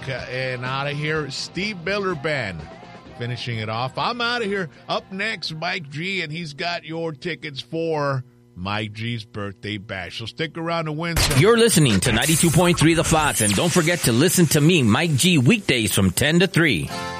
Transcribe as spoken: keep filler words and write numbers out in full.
and out of here, Steve Miller Band finishing it off. I'm out of here. Up next, Mike G, and he's got your tickets for Mike G's birthday bash. So stick around to win some. You're listening to ninety-two point three The Flats, and don't forget to listen to me, Mike G, weekdays from ten to three.